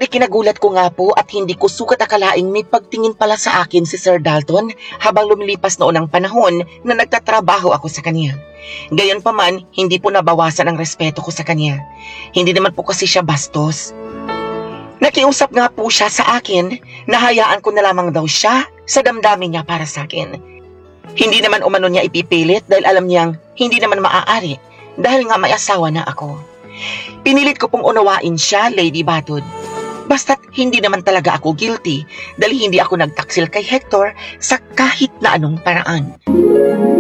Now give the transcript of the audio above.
Pero ikinagulat ko nga po at hindi ko sukat akalaing may pagtingin pala sa akin si Sir Dalton habang lumilipas noon ang panahon na nagtatrabaho ako sa kanya. Gayunpaman, hindi po nabawasan ang respeto ko sa kanya. Hindi naman po kasi siya bastos. Nakiusap nga po siya sa akin na hayaan ko na lamang daw siya sa damdamin niya para sa akin. Hindi naman umano niya ipipilit dahil alam niyang hindi naman maaari dahil nga may asawa na ako. Pinilit ko pong unawain siya, Lady Batud. Basta't hindi naman talaga ako guilty dahil hindi ako nagtaksil kay Hector sa kahit na anong paraan.